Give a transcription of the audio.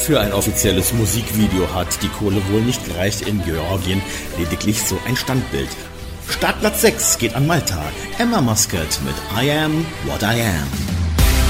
Für ein offizielles Musikvideo hat die Kohle wohl nicht gereicht in Georgien, lediglich so ein Standbild. Startplatz 6 geht an Malta. Emma Muscat mit I Am What I Am.